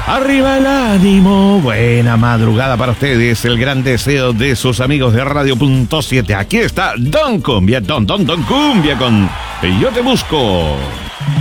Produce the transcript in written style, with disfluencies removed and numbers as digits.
Arriba el ánimo, buena madrugada para ustedes, el gran deseo de sus amigos de Radio.7. Aquí está Don Cumbia, Don Cumbia con Yo Te Busco.